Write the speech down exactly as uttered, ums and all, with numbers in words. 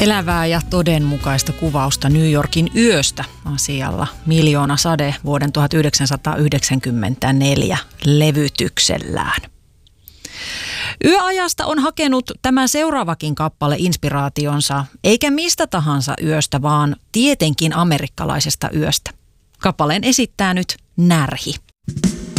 Elävää ja todenmukaista kuvausta New Yorkin yöstä asialla Miljoona sade vuoden tuhatyhdeksänsataayhdeksänkymmentäneljä levytyksellään. Yöajasta on hakenut tämä seuraavakin kappale inspiraationsa, eikä mistä tahansa yöstä, vaan tietenkin amerikkalaisesta yöstä. Kappaleen esittää nyt Närhi.